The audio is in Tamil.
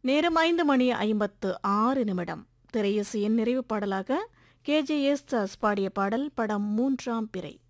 நேரம் 5:56 திரையிசையின் நிறைவு பாடலாக KJS தாஸ் பாடிய பாடல் படம் 3ஆம் பிறை.